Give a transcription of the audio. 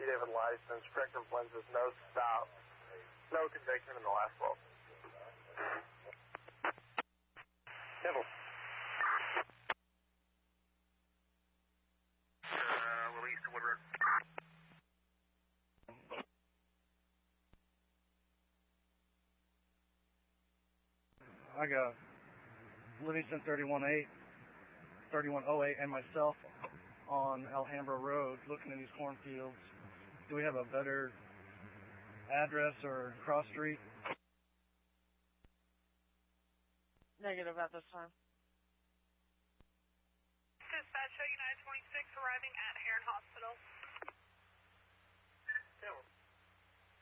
affidavit license, corrective lenses, no stop, no conviction in the last 12. Civil. Release to Woodward. I got Livingston 3108, 3108, and myself on Alhambra Road looking at these cornfields. Do we have a better address or cross street? Negative at this time. Dispatch show United 26 arriving at Heron Hospital.